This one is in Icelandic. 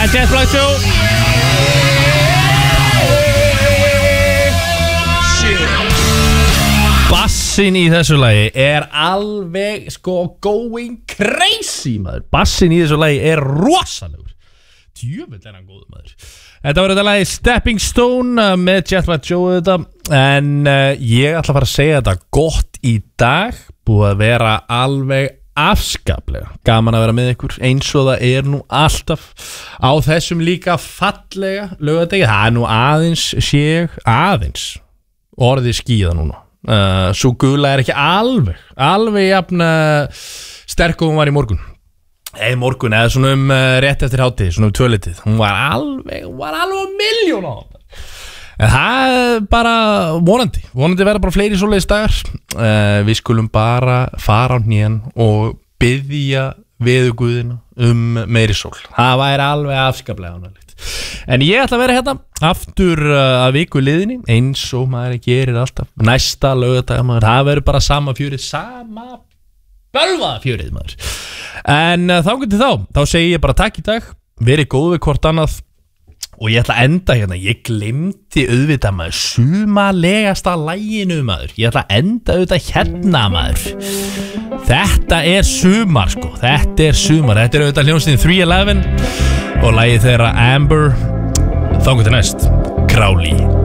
Jet Black Show. Bassin í þessu lagi alveg going crazy maður. Bassin í þessu lagi rosalegur. Djöfull hann góður maður. Þetta var þetta lagi Stepping Stone með Jet Black Joe þetta. En ég ætla að fara að segja þetta gott í dag. Búið að vera alveg afskaplega gaman að vera með ykkur eins og það nú alltaf á þessum líka fallega laugardegi. Það nú aðeins orðið skíða núna. Svo gula ekki alveg jafn sterk og hún var í morgun. Morgun eða svona rétt eftir hádegi, svona 2-litið. Hún var alveg milljón á það. En það bara vonandi verða bara fleiri svoleiðis dagar. Við skulum bara fara á hnén og biðja veðurguðina meiri sól. Það væri alveg afskaplega ánægilegt. En ég ætla að vera hérna aftur að viku liðinni eins og maður gerir alltaf næsta laugardag maður. Það verður bara sama fjörið, sama bölvaða fjörið maður. En þá segi ég bara takk í dag. Verið góð við hvort annað. Og ég ætla að enda hérna. Ég glemdi auðvitað maður sumalegasta laginu maður. Ég ætla að enda auðvitað hérna maður. Þetta sumar sko. Þetta sumar. Þetta auðvitað hljómsveitin 311 og lagið þeirra Amber. Þangað til næst, Crowley.